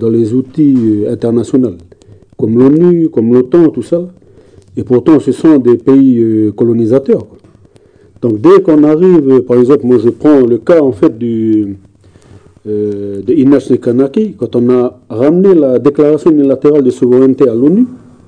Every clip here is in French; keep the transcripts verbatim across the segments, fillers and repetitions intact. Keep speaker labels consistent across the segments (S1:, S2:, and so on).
S1: dans les outils euh, internationaux, comme l'ONU, comme l'OTAN, tout ça. Et pourtant, ce sont des pays euh, colonisateurs. Quoi. Donc, dès qu'on arrive, euh, par exemple, moi je prends le cas en fait du, euh, de Inachne Kanaki, quand on a ramené la déclaration unilatérale de souveraineté à l'ONU,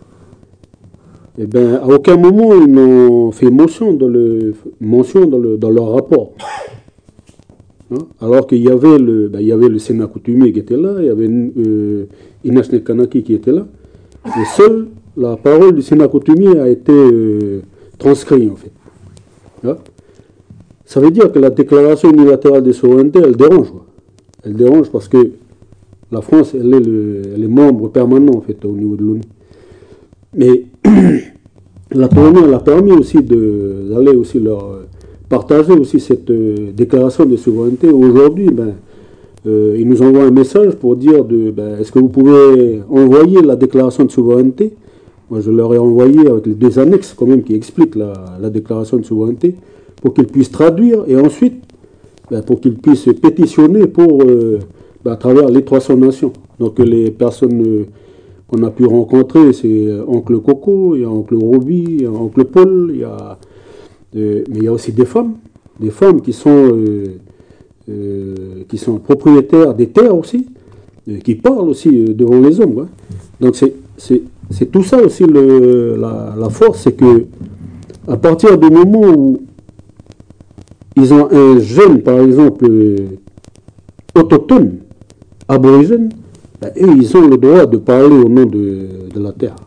S1: eh ben, à aucun moment ils n'ont fait mention dans, le, mention dans, le, dans leur rapport. Hein? Alors qu'il y avait le, ben, il y avait le Sénat coutumier qui était là, il y avait euh, Inachne Kanaki qui était là, et seule la parole du Sénat coutumier a été euh, transcrite en fait. Hein? Ça veut dire que la déclaration unilatérale de souveraineté, elle dérange. Quoi. Elle dérange parce que la France, elle est, le, elle est membre permanent en fait au niveau de l'ONU. Mais la tournée, elle a permis aussi d'aller aussi leur partager aussi cette euh, déclaration de souveraineté. Aujourd'hui, ben, euh, ils nous envoient un message pour dire de, ben, est-ce que vous pouvez envoyer la déclaration de souveraineté? Moi, je leur ai envoyé avec les deux annexes quand même qui expliquent la, la déclaration de souveraineté pour qu'ils puissent traduire et ensuite ben, pour qu'ils puissent pétitionner pour euh, ben, à travers les trois cents nations. Donc les personnes euh, qu'on a pu rencontrer, c'est Oncle Coco, il y a Oncle Roby, il y a Oncle Paul, il y a, euh, mais il y a aussi des femmes, des femmes qui sont, euh, euh, qui sont propriétaires des terres aussi, euh, qui parlent aussi euh, devant les hommes. Ouais. Donc c'est, c'est, c'est tout ça aussi le, la, la force, c'est que à partir du moment où ils ont un jeune, par exemple, euh, autochtone, aborigène, ben, eux, ils ont le droit de parler au nom de, de la terre.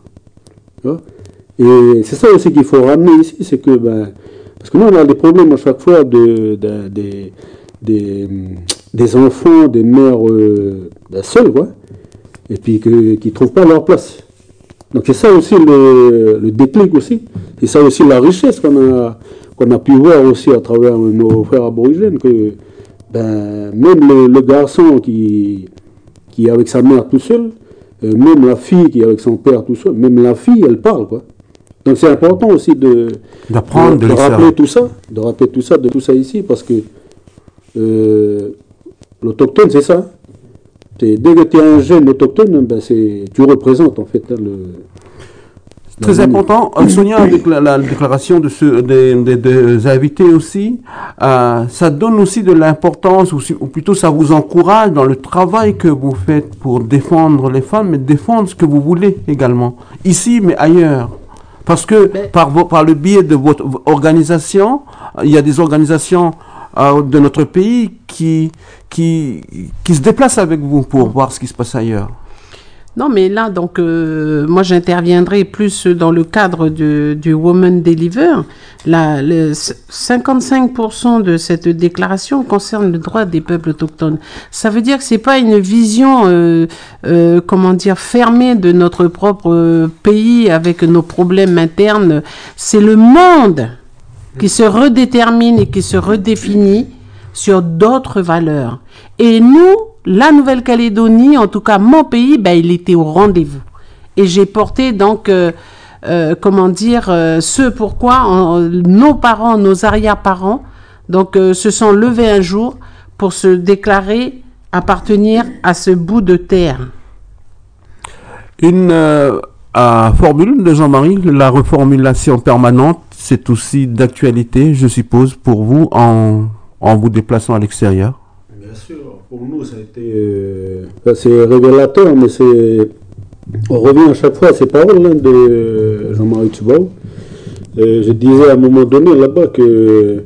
S1: Et c'est ça aussi qu'il faut ramener ici, c'est que, ben, parce que nous, on a des problèmes à chaque fois de, de, de, de, des enfants, des mères euh, ben, seules, quoi, et puis que, qui ne trouvent pas leur place. Donc c'est ça aussi le, le déclic aussi, c'est ça aussi la richesse qu'on a, qu'on a pu voir aussi à travers nos frères aborigènes, que ben, même le, le garçon qui, qui est avec sa mère tout seul, euh, même la fille qui est avec son père tout seul, même la fille, elle parle, quoi. Donc c'est important aussi de,
S2: d'apprendre,
S1: de, de, de rappeler tout ça, de rappeler tout ça, de tout ça ici, parce que euh, l'autochtone, c'est ça. Dès que tu es un jeune autochtone, ben tu représentes en fait hein, le...
S2: Très important, Sonia, avec la, la déclaration de ce, des, des, des invités aussi, euh, ça donne aussi de l'importance, ou, ou plutôt ça vous encourage dans le travail que vous faites pour défendre les femmes, mais défendre ce que vous voulez également, ici mais ailleurs. Parce que mais... par, vo, par le biais de votre organisation, il y a des organisations euh, de notre pays qui, qui, qui se déplacent avec vous pour voir ce qui se passe ailleurs.
S3: Non, mais là, donc, euh, moi, j'interviendrai plus dans le cadre de, du Women Deliver. Là, le cinquante-cinq pour cent de cette déclaration concerne le droit des peuples autochtones. Ça veut dire que c'est pas une vision, euh, euh, comment dire, fermée de notre propre euh, pays avec nos problèmes internes. C'est le monde qui se redétermine et qui se redéfinit sur d'autres valeurs. Et nous, la Nouvelle-Calédonie, en tout cas mon pays, ben, il était au rendez-vous. Et j'ai porté donc, euh, euh, comment dire, euh, ce pourquoi en, nos parents, nos arrière-parents, donc euh, se sont levés un jour pour se déclarer appartenir à ce bout de terre.
S2: Une euh, formule de Jean-Marie, la reformulation permanente, c'est aussi d'actualité, je suppose, pour vous en, en vous déplaçant à l'extérieur.
S1: Bien sûr, pour nous, ça a été euh, c'est révélateur, mais c'est on revient à chaque fois à ces paroles hein, de Jean-Marie Tshibao. Euh, je disais à un moment donné là-bas que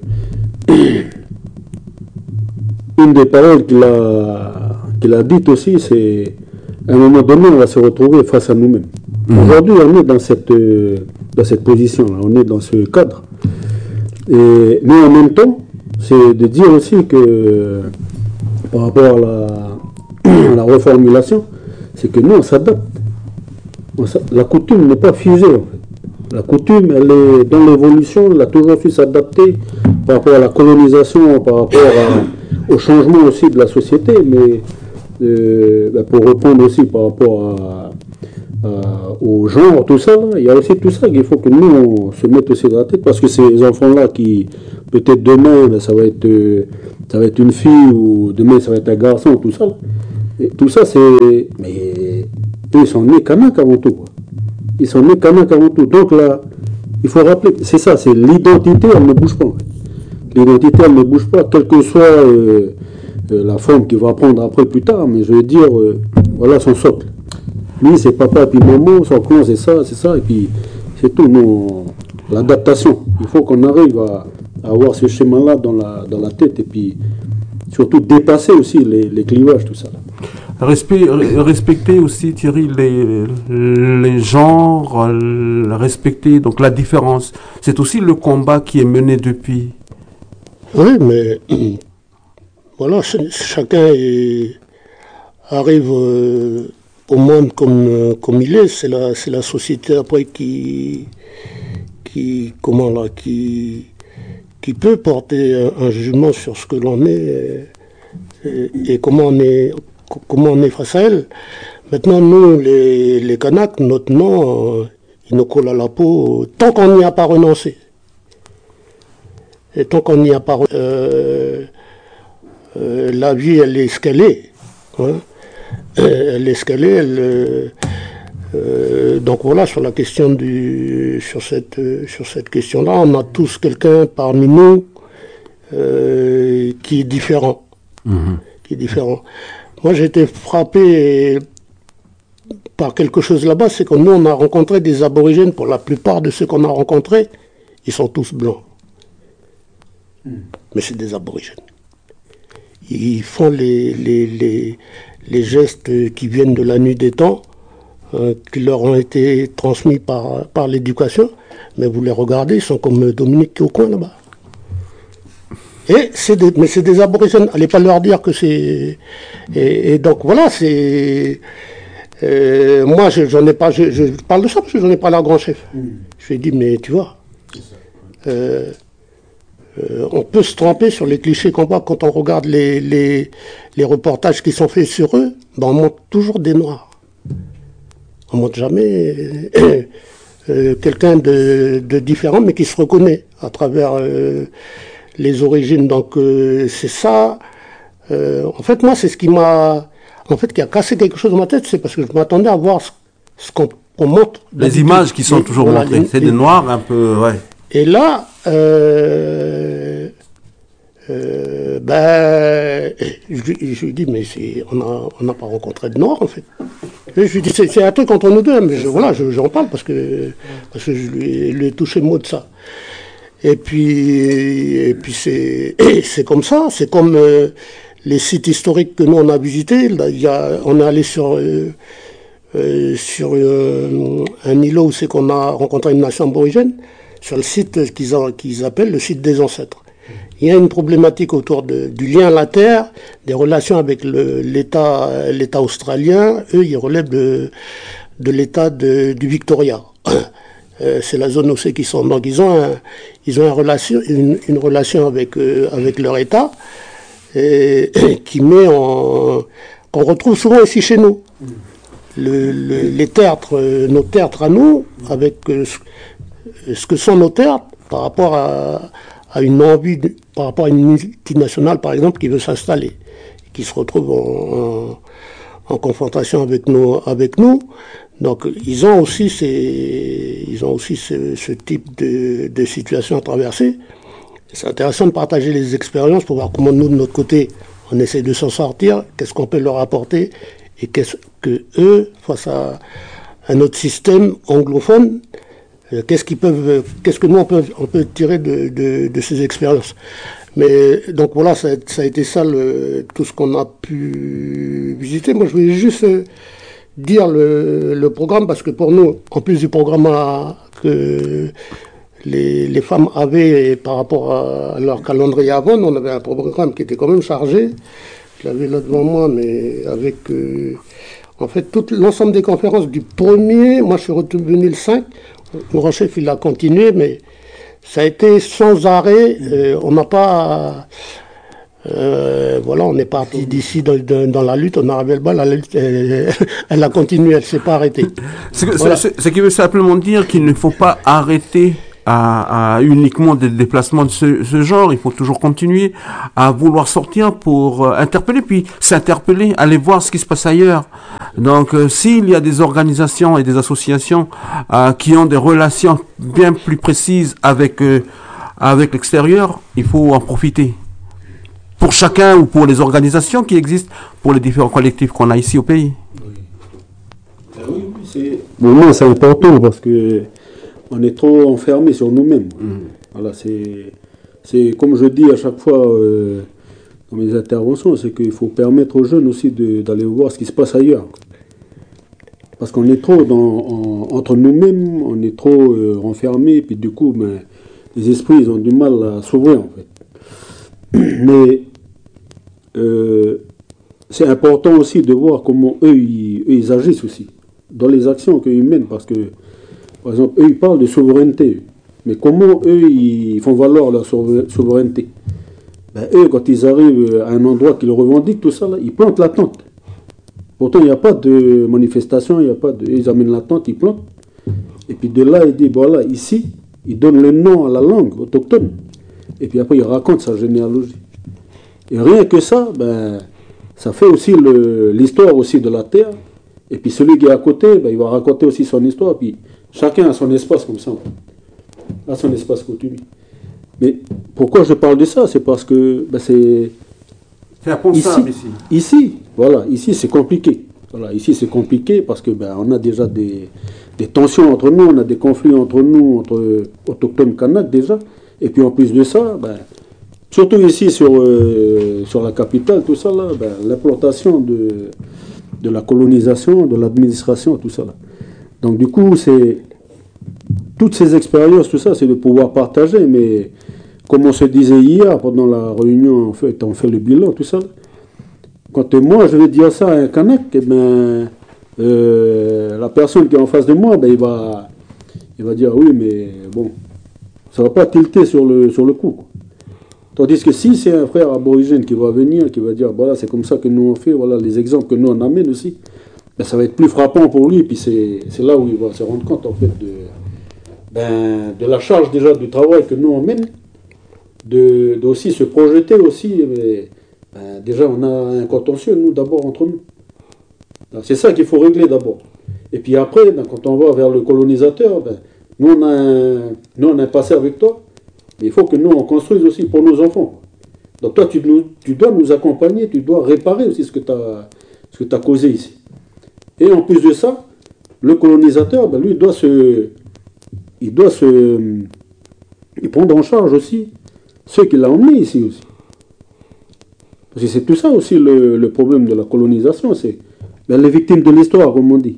S1: une des paroles qu'il a, qu'il a dites aussi, c'est à un moment donné, on va se retrouver face à nous-mêmes. Mmh. Aujourd'hui, on est dans cette, euh, dans cette position-là, on est dans ce cadre. Et, mais en même temps, c'est de dire aussi que par rapport à la, à la reformulation, c'est que nous, on s'adapte. La coutume n'est pas figée, en fait. La coutume, elle est dans l'évolution, elle a toujours su s'adapter par rapport à la colonisation, par rapport à, au changement aussi de la société, mais euh, ben pour répondre aussi par rapport à, à, au genre, tout ça, là, il y a aussi tout ça qu'il faut que nous, on se mette aussi dans la tête, parce que ces enfants-là qui, peut-être demain, ben, ça va être... Euh, ça va être une fille ou demain ça va être un garçon, tout ça. Et tout ça, c'est... Mais eux, ils sont nés Kanak avant tout. Quoi. Ils sont nés Kanak avant tout. Donc là, il faut rappeler, c'est ça, c'est l'identité, elle ne bouge pas. L'identité, elle ne bouge pas, quelle que soit euh, euh, la forme qu'il va prendre après, plus tard. Mais je veux dire, euh, voilà son socle. Lui, c'est papa et puis maman, son clan, c'est ça, c'est ça. Et puis, c'est tout. Non, l'adaptation. Il faut qu'on arrive à, à avoir ce schéma-là dans la, dans la tête. Et puis, surtout, dépasser aussi les, les clivages, tout ça.
S2: Respect, respecter aussi, Thierry, les, les genres, respecter donc la différence. C'est aussi le combat qui est mené depuis.
S4: Oui, mais voilà, chacun est, arrive euh, au monde comme, euh, comme il est. C'est la, c'est la société après qui, qui, comment là, qui, qui peut porter un, un jugement sur ce que l'on est et, et, et comment on est. Comment on est face à elle. Maintenant, nous, les, les Kanaks, notre nom, euh, il nous colle à la peau tant qu'on n'y a pas renoncé. Et tant qu'on n'y a pas renoncé, euh, euh, la vie, elle est ce qu'elle est. Hein. Elle est ce qu'elle est. Elle, euh, euh, donc voilà, sur la question du, sur cette, euh, sur cette question-là, on a tous quelqu'un parmi nous euh, qui est différent. Mmh. Qui est différent. Moi, j'ai été frappé par quelque chose là-bas, c'est que nous, on a rencontré des aborigènes. Pour la plupart de ceux qu'on a rencontrés, ils sont tous blancs. Mm. Mais c'est des aborigènes. Ils font les, les, les, les gestes qui viennent de la nuit des temps, euh, qui leur ont été transmis par, par l'éducation. Mais vous les regardez, ils sont comme Dominique qui est au coin là-bas. Et c'est des, mais c'est des aborigènes, allez pas leur dire que c'est... Et, et donc voilà, c'est... Euh, moi, je, j'en ai pas... Je, je parle de ça parce que j'en ai parlé à grand chef. Mm. Je lui ai dit, mais tu vois, euh, euh, on peut se tromper sur les clichés qu'on voit quand on regarde les, les, les reportages qui sont faits sur eux. Ben on montre toujours des Noirs. On montre jamais euh, quelqu'un de, de différent, mais qui se reconnaît à travers... Euh, les origines, donc euh, c'est ça. Euh, en fait, moi, c'est ce qui m'a, en fait, qui a cassé quelque chose dans ma tête, c'est parce que je m'attendais à voir ce, ce qu'on, qu'on montre.
S2: Les images qui sont les, toujours voilà, montrées, les, c'est les, des noirs un peu, ouais.
S4: Et là, euh, euh, ben, je, je lui dis, mais c'est, on a, on n'a pas rencontré de noirs en fait. Et je lui dis, c'est, c'est un truc entre nous deux, mais je, voilà, je, j'en parle parce que, parce que je lui, lui ai touché le mot de ça. Et puis, et puis c'est, c'est comme ça, c'est comme euh, les sites historiques que nous on a visités. Là, il y a, on est allé sur euh, euh, sur euh, un îlot où c'est qu'on a rencontré une nation aborigène, sur le site qu'ils, a, qu'ils appellent le site des ancêtres. Il y a une problématique autour de, du lien à la terre, des relations avec le, l'État, l'État australien. Eux, ils relèvent de, de l'État de, du Victoria. Euh, c'est la zone où c'est qu'ils sont. Donc ils ont, un, ils ont une, relation, une, une relation avec, euh, avec leur État et, et qui met en... qu'on retrouve souvent ici chez nous. Le, le, les tertres, euh, nos tertres à nous, avec euh, ce, ce que sont nos tertres par rapport à, à une envie, de, par rapport à une multinationale par exemple qui veut s'installer, qui se retrouve en, en, en confrontation avec, nos, avec nous. Donc ils ont aussi ces, ils ont aussi ce, ce type de, de situation à traverser. C'est intéressant de partager les expériences pour voir comment nous de notre côté on essaie de s'en sortir, qu'est-ce qu'on peut leur apporter et qu'est-ce que eux face à un autre système anglophone, euh, qu'est-ce qu'ils peuvent, qu'est-ce que nous on peut, on peut tirer de, de, de ces expériences. Mais donc voilà, ça, ça a été ça le, tout ce qu'on a pu visiter. Moi je voulais juste euh, dire le, le programme, parce que pour nous, en plus du programme à, que les, les femmes avaient par rapport à leur calendrier avant, on avait un programme qui était quand même chargé. Je l'avais là devant moi, mais avec euh, en fait tout l'ensemble des conférences du premier, moi je suis revenu le cinq, le grand chef il a continué, mais ça a été sans arrêt, euh, on n'a pas... Euh, voilà, on est parti d'ici dans, dans, dans la lutte, on a arrivé le bas, la lutte, elle, elle a continué, elle ne s'est pas arrêtée.
S2: Ce, voilà. ce, ce qui veut simplement dire qu'il ne faut pas arrêter à, à uniquement des déplacements de ce, ce genre. Il faut toujours continuer à vouloir sortir pour euh, interpeller, puis s'interpeller, aller voir ce qui se passe ailleurs. Donc, euh, s'il y a des organisations et des associations euh, qui ont des relations bien plus précises avec euh, avec l'extérieur, il faut en profiter. Pour chacun ou pour les organisations qui existent, pour les différents collectifs qu'on a ici au pays.
S1: Oui, ah oui, oui c'est... Pour moi, c'est important parce que on est trop enfermé sur nous-mêmes. Mmh. Voilà, c'est, c'est comme je dis à chaque fois euh, dans mes interventions, c'est qu'il faut permettre aux jeunes aussi de, d'aller voir ce qui se passe ailleurs. Parce qu'on est trop dans, en, entre nous-mêmes, on est trop euh, enfermé, puis du coup, ben, les esprits ils ont du mal à s'ouvrir en fait. Mais euh, c'est important aussi de voir comment eux ils, eux, ils agissent aussi dans les actions qu'ils mènent, parce que par exemple, eux, ils parlent de souveraineté. Mais comment, eux, ils font valoir leur souveraineté? Ben, eux, quand ils arrivent à un endroit qu'ils revendiquent, tout ça, là, ils plantent la tente. Pourtant, il n'y a pas de manifestation, il n'y a pas de... Ils amènent la tente, ils plantent. Et puis de là, ils disent, voilà, ici, ils donnent le nom à la langue autochtone. Et puis après, ils racontent sa généalogie. Et rien que ça, ben, ça fait aussi le, l'histoire aussi de la terre. Et puis celui qui est à côté, ben, il va raconter aussi son histoire. Puis chacun a son espace comme ça, a son espace coutumier. Mais pourquoi je parle de ça? C'est parce que ben c'est...
S2: C'est impensable ici.
S1: Ici, voilà, ici c'est compliqué. Voilà, ici c'est compliqué parce que ben on a déjà des, des tensions entre nous, on a des conflits entre nous, entre autochtones kanaks déjà. Et puis en plus de ça, ben, surtout ici sur, euh, sur la capitale, tout ça là, ben, l'implantation de, de la colonisation, de l'administration, tout ça là. Donc du coup, c'est toutes ces expériences, tout ça, c'est de pouvoir partager. Mais comme on se disait hier pendant la réunion, en fait, on fait le bilan, tout ça. Quand moi je vais dire ça à un Kanak, eh ben, euh, la personne qui est en face de moi, ben, il va, il va dire oui, mais bon, ça va pas tilter sur le sur le coup, quoi. Tandis que si c'est un frère aborigène qui va venir, qui va dire voilà, c'est comme ça que nous on fait, voilà les exemples que nous on amène aussi. Ben, ça va être plus frappant pour lui, et puis c'est, c'est là où il va se rendre compte en fait de, ben, de la charge déjà du travail que nous on mène, de, de aussi se projeter aussi, mais, ben, déjà on a un contentieux nous d'abord entre nous. Donc, c'est ça qu'il faut régler d'abord. Et puis après, ben, quand on va vers le colonisateur, ben, nous, on a un, nous on a un passé avec toi, mais il faut que nous on construise aussi pour nos enfants. Donc toi tu, nous, tu dois nous accompagner, tu dois réparer aussi ce que tu as ce que tu as causé ici. Et en plus de ça, le colonisateur, ben lui, il doit se, il doit se, il prendre en charge aussi ceux qui l'ont emmené ici aussi. Parce que c'est tout ça aussi le, le problème de la colonisation, c'est ben, les victimes de l'histoire, comme on dit.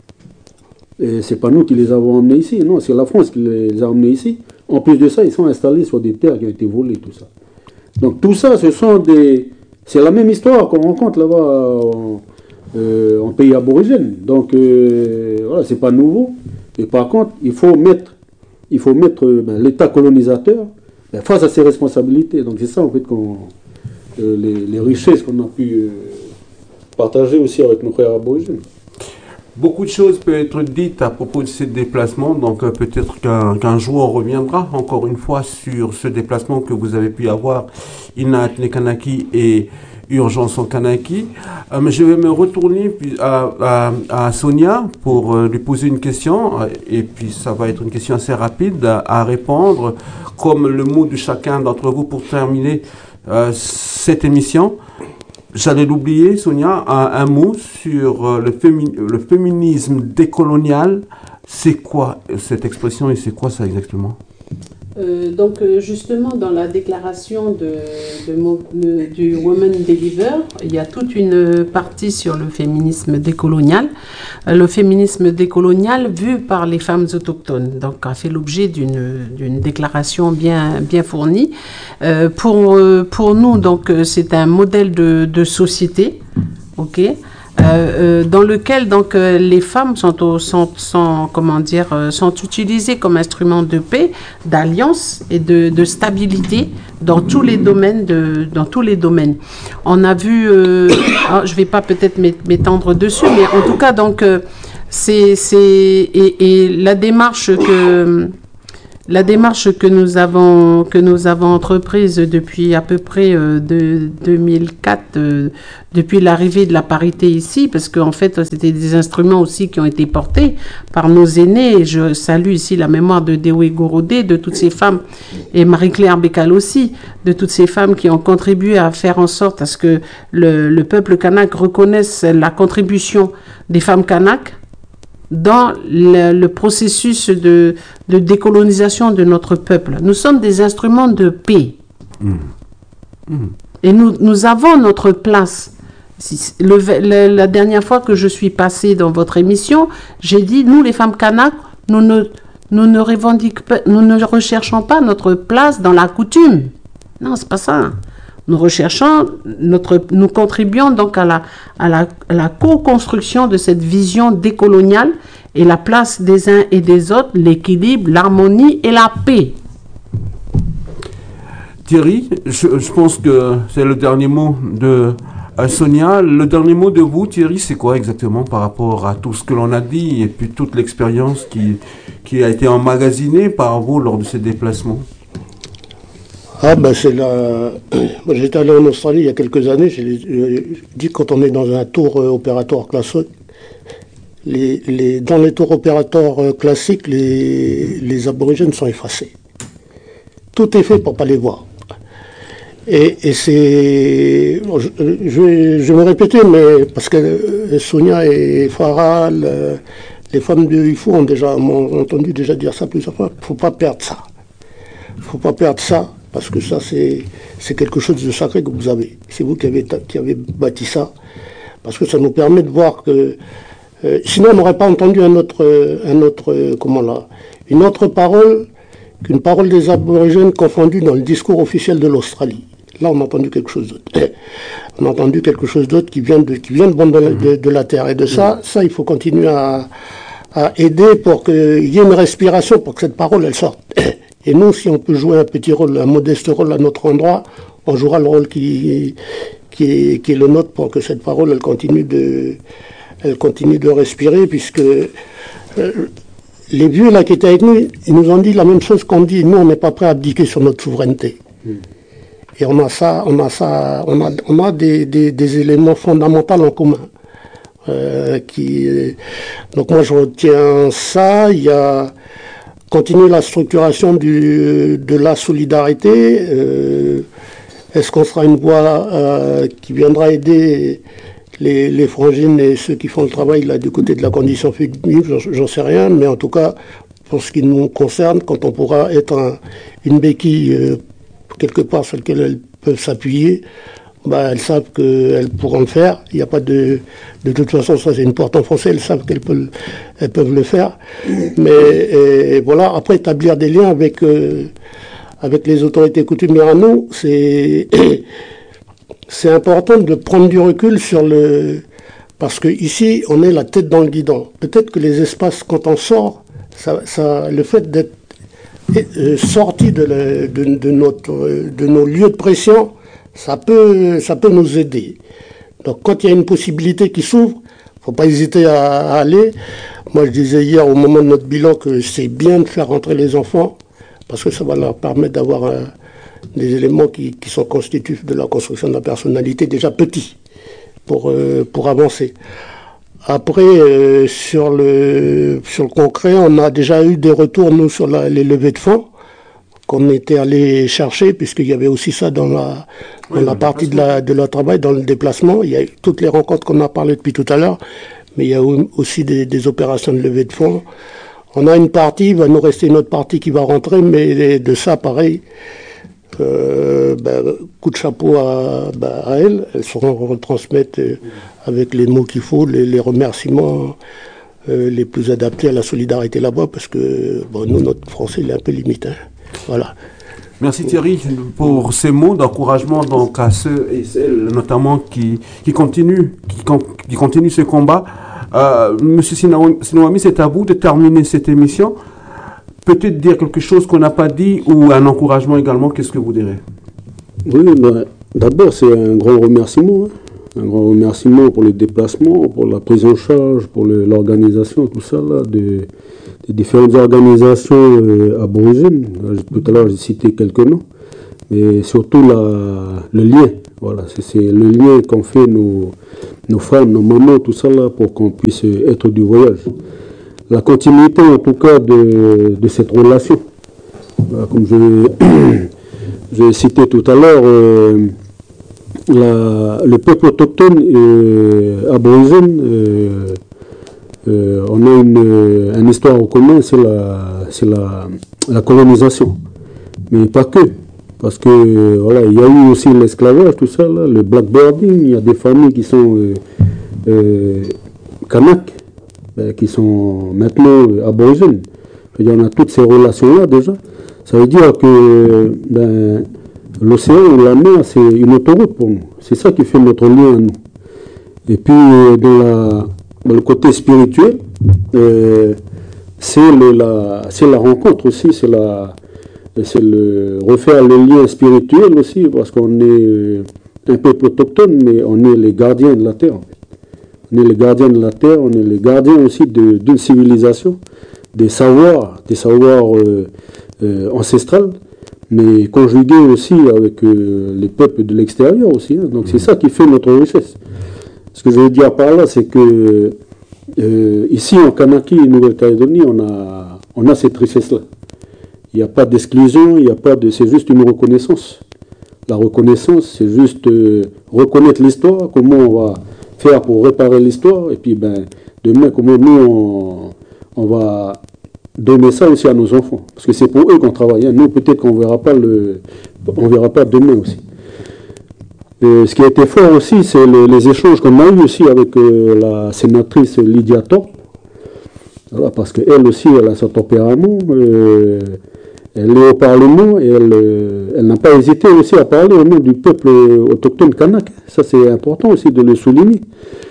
S1: Et c'est pas nous qui les avons emmenés ici, non, c'est la France qui les a emmenés ici. En plus de ça, ils sont installés sur des terres qui ont été volées, tout ça. Donc tout ça, ce sont des, c'est la même histoire qu'on rencontre là-bas en, Euh, en pays aborigène. Donc euh, voilà, c'est pas nouveau. Et par contre, il faut mettre, il faut mettre ben, l'État colonisateur ben, face à ses responsabilités. Donc c'est ça en fait qu'on, euh, les, les richesses qu'on a pu euh, partager aussi avec nos frères aborigènes.
S2: Beaucoup de choses peuvent être dites à propos de ces déplacements, donc euh, peut-être qu'un, qu'un jour on reviendra encore une fois sur ce déplacement que vous avez pu avoir, Ina Kanaki et Urgence en Kanaki. Euh, mais je vais me retourner puis, à, à, à Sonia pour euh, lui poser une question, et puis ça va être une question assez rapide à, à répondre, comme le mot de chacun d'entre vous pour terminer euh, cette émission. J'allais l'oublier, Sonia, un, un mot sur euh, le, fémi- le féminisme décolonial. C'est quoi cette expression et c'est quoi ça exactement?
S3: Euh, donc euh, justement dans la déclaration de, de, de, du Women Deliver, il y a toute une partie sur le féminisme décolonial. Euh, le féminisme décolonial vu par les femmes autochtones, donc a fait l'objet d'une, d'une déclaration bien, bien fournie. Euh, pour, euh, pour nous, donc c'est un modèle de, de société, ok. Euh, euh, dans lequel donc euh, les femmes sont, au, sont, sont comment dire euh, sont utilisées comme instrument de paix, d'alliance et de, de stabilité dans tous les domaines de dans tous les domaines. On a vu, euh, alors, je vais pas peut-être m'étendre dessus, mais en tout cas donc euh, c'est c'est et, et la démarche que La démarche que nous avons que nous avons entreprise depuis à peu près euh, de deux mille quatre, euh, depuis l'arrivée de la parité ici, parce qu'en fait c'était des instruments aussi qui ont été portés par nos aînés. Et je salue ici la mémoire de Dewe Gorodé, de toutes ces femmes, et Marie-Claire Bécal aussi, de toutes ces femmes qui ont contribué à faire en sorte à ce que le, le peuple kanak reconnaisse la contribution des femmes kanak dans le, le processus de, de décolonisation de notre peuple. Nous sommes des instruments de paix. Mmh. Mmh. Et nous, nous avons notre place. Le, le, la dernière fois que je suis passée dans votre émission, j'ai dit, nous les femmes kanak, nous ne, nous ne revendiquons pas, nous ne recherchons pas notre place dans la coutume. Non, c'est pas ça. Nous recherchons, notre, nous contribuons donc à la, à la, à la co-construction de cette vision décoloniale et la place des uns et des autres, l'équilibre, l'harmonie et la paix.
S2: Thierry, je, je pense que c'est le dernier mot de euh, Sonia. Le dernier mot de vous, Thierry, c'est quoi exactement par rapport à tout ce que l'on a dit et puis toute l'expérience qui, qui a été emmagasinée par vous lors de ces déplacements?
S4: Ah ben c'est la... Moi j'étais allé en Australie il y a quelques années, j'ai dit quand on est dans un tour euh, opératoire classique, les, les, dans les tours opératoires euh, classiques, les, les aborigènes sont effacés. Tout est fait pour ne pas les voir. Et, et c'est... Bon, je, je, vais, je vais me répéter, mais parce que euh, Sonia et Farah, le, les femmes de Ifou ont déjà m'ont entendu déjà dire ça plusieurs fois, il ne faut pas perdre ça. Il ne faut pas perdre ça. Parce que ça, c'est, c'est quelque chose de sacré que vous avez. C'est vous qui avez, qui avez bâti ça. Parce que ça nous permet de voir que... Euh, sinon, on n'aurait pas entendu un autre, un autre, comment là, une autre parole qu'une parole des aborigènes confondue dans le discours officiel de l'Australie. Là, on a entendu quelque chose d'autre. On a entendu quelque chose d'autre qui vient de, qui vient de, de, de, de la terre. Et de ça, ça, il faut continuer à, à aider pour qu'il y ait une respiration, pour que cette parole, elle sorte. Et nous, si on peut jouer un petit rôle, un modeste rôle à notre endroit, on jouera le rôle qui, qui, est, qui est le nôtre pour que cette parole, elle continue de, elle continue de respirer, puisque euh, les vieux là qui étaient avec nous, ils nous ont dit la même chose qu'on dit. Nous, on n'est pas prêt à abdiquer sur notre souveraineté. Mmh. Et on a ça, on a ça, on a, on a des, des, des éléments fondamentaux en commun. Euh, qui, donc moi, je retiens ça. Il y a continuer la structuration du, de la solidarité. Euh, est-ce qu'on sera une voie euh, qui viendra aider les, les frangines et ceux qui font le travail là du côté de la condition féminine? J'en sais rien, mais en tout cas, pour ce qui nous concerne, quand on pourra être un, une béquille euh, quelque part sur laquelle elles peuvent s'appuyer, bah, elles savent qu'elles pourront le faire. Il n'y a pas de... De toute façon, ça c'est une porte enfoncée, elles savent qu'elles peuvent, elles peuvent le faire. Mais et, voilà, après établir des liens avec, euh, avec les autorités coutumières à nous, c'est, c'est important de prendre du recul sur le... Parce que ici, on est la tête dans le guidon. Peut-être que les espaces, quand on sort, ça, ça, le fait d'être euh, sorti de, le, de, de, notre, de nos lieux de pression, ça peut, ça peut nous aider. Donc quand il y a une possibilité qui s'ouvre, il ne faut pas hésiter à, à aller. Moi je disais hier au moment de notre bilan que c'est bien de faire rentrer les enfants, parce que ça va leur permettre d'avoir euh, des éléments qui, qui sont constitutifs de la construction de la personnalité déjà petits, pour, euh, pour avancer. Après, euh, sur, le, sur le concret, on a déjà eu des retours, nous, sur la, les levées de fonds, qu'on était allé chercher, puisqu'il y avait aussi ça dans la, dans oui, la partie de la, de la travail, dans le déplacement. Il y a eu toutes les rencontres qu'on a parlé depuis tout à l'heure, mais il y a aussi des, des opérations de levée de fonds. On a une partie, il va nous rester une autre partie qui va rentrer, mais de ça, pareil, euh, ben, coup de chapeau à, ben, à elles. Elles sauront retransmettre euh, avec les mots qu'il faut, les, les remerciements euh, les plus adaptés à la solidarité là-bas, parce que bon, nous, notre français, il est un peu limité. Hein. Voilà.
S2: Merci Thierry pour ces mots d'encouragement donc à ceux et celles notamment qui, qui, continuent, qui, qui continuent ce combat. Euh, Monsieur Sinouami, c'est à vous de terminer cette émission. Peut-être dire quelque chose qu'on n'a pas dit ou un encouragement également, qu'est-ce que vous direz?
S1: Oui, bah, d'abord c'est un grand remerciement. Hein. Un grand remerciement pour le déplacement, pour la prise en charge, pour le, l'organisation, tout ça là, de, des différentes organisations euh, aborigènes. Tout à l'heure, j'ai cité quelques noms, mais surtout la, le lien. Voilà, c'est le lien qu'ont fait nos, nos femmes, nos mamans, tout ça là, pour qu'on puisse être du voyage. La continuité, en tout cas, de, de cette relation. Voilà, comme j'ai cité tout à l'heure, euh, le peuple autochtone euh, aborigène, euh, euh, on a une, une histoire en commun, c'est la, la, la colonisation. Mais pas que. Parce que voilà, il y a eu aussi l'esclavage, tout ça, là, le blackboarding, il y a des familles qui sont euh, euh, Kanak, ben, qui sont maintenant euh, aborigènes. Il y en a toutes ces relations-là déjà. Ça veut dire que ben, l'océan, la mer, c'est une autoroute pour nous. C'est ça qui fait notre lien à nous. Et puis, euh, dans, la, dans le côté spirituel, euh, c'est la, la rencontre aussi, c'est la... c'est le refaire le lien spirituel aussi, parce qu'on est un peuple autochtone, mais on est les gardiens de la terre. On est les gardiens de la terre, on est les gardiens aussi d'une civilisation, des savoirs, des savoirs euh, euh, ancestrales, mais conjugués aussi avec euh, les peuples de l'extérieur aussi. Hein. Donc c'est ça qui fait notre richesse. Ce que je veux dire par là, c'est que euh, ici en Kanaki, Nouvelle-Calédonie, on a, on a cette richesse-là. Il n'y a pas d'exclusion, il n'y a pas de, c'est juste une reconnaissance. La reconnaissance, c'est juste euh, reconnaître l'histoire, comment on va faire pour réparer l'histoire, et puis ben, demain, comment nous, on, on va donner ça aussi à nos enfants. Parce que c'est pour eux qu'on travaille. Hein. Nous, peut-être qu'on ne verra pas le, on verra pas demain aussi. Et ce qui a été fort aussi, c'est le, les échanges qu'on a eu aussi avec euh, la sénatrice Lydia Thorpe. Voilà, parce qu'elle aussi, elle a son tempérament. Euh, Elle est au Parlement et elle, elle n'a pas hésité aussi à parler au nom du peuple autochtone kanak. Ça, c'est important aussi de le souligner.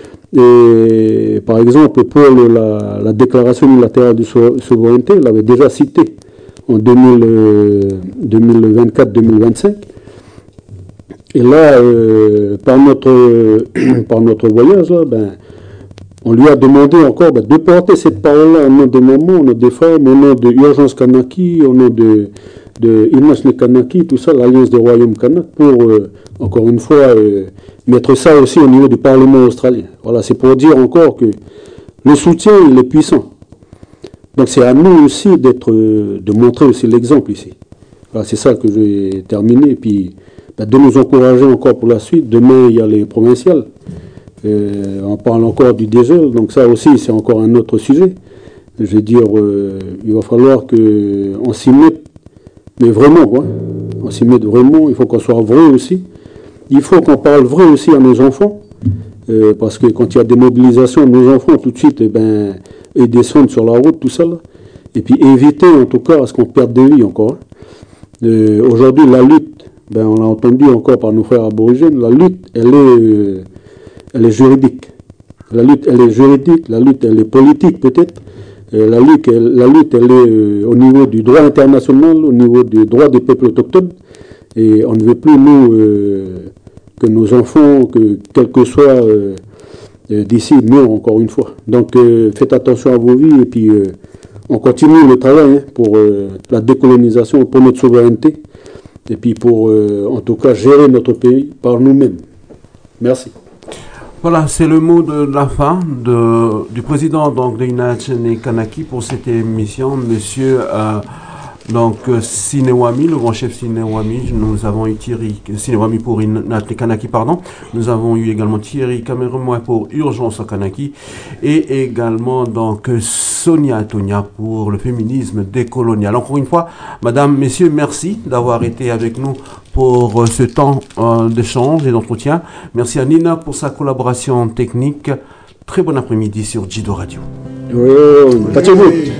S1: Et par exemple, pour le, la, la déclaration unilatérale de souveraineté, elle l'avait déjà cité en deux mille vingt-quatre deux mille vingt-cinq. Et là, euh, par, notre, par notre voyage, là, ben, on lui a demandé encore ben, de porter cette parole-là au nom des mamans, au nom des femmes, au nom de Urgence Kanaki, au nom de, de Inasne Kanaki, tout ça, l'Alliance des Royaumes Kanak, pour, euh, encore une fois, euh, mettre ça aussi au niveau du Parlement australien. Voilà, c'est pour dire encore que le soutien, il est puissant. Donc c'est à nous aussi d'être, euh, de montrer aussi l'exemple ici. Voilà, c'est ça que je vais terminer, et puis ben, de nous encourager encore pour la suite. Demain, il y a les provinciales. Euh, on parle encore du désert, donc ça aussi c'est encore un autre sujet. Je veux dire, euh, il va falloir qu'on s'y mette, mais vraiment, quoi. On s'y mette vraiment, il faut qu'on soit vrai aussi. Il faut qu'on parle vrai aussi à nos enfants, euh, parce que quand il y a des mobilisations, nos enfants tout de suite, eh ben, ils descendent sur la route, tout ça là. Et puis éviter en tout cas à ce qu'on perde des vies encore. Euh, Aujourd'hui, la lutte, ben, on l'a entendu encore par nos frères aborigènes, la lutte, elle est... Euh, elle est juridique. La lutte, elle est juridique, la lutte, elle est politique peut-être. Euh, la, lutte, elle, la lutte, elle est euh, au niveau du droit international, au niveau du droit des peuples autochtones. Et on ne veut plus, nous, euh, que nos enfants, que quel que soit euh, euh, d'ici, meurent encore une fois. Donc euh, faites attention à vos vies et puis euh, on continue le travail hein, pour euh, la décolonisation, pour notre souveraineté et puis pour, euh, en tout cas, gérer notre pays par nous-mêmes. Merci.
S2: Voilà, c'est le mot de la fin de, du président donc, de Inasne Kanaki pour cette émission, monsieur euh, donc, Sinewami, le grand chef Sinewami. Nous avons eu Thierry Sinewami pour Inasne Kanaki, pardon. Nous avons eu également Thierry Cameroun pour Urgence Kanaki et également donc Sonia Tonia pour le féminisme décolonial. Encore une fois, madame, messieurs, merci d'avoir été avec nous pour ce temps euh, d'échange et d'entretien. Merci à Nina pour sa collaboration technique. Très bon après-midi sur Jido Radio.
S1: Oui,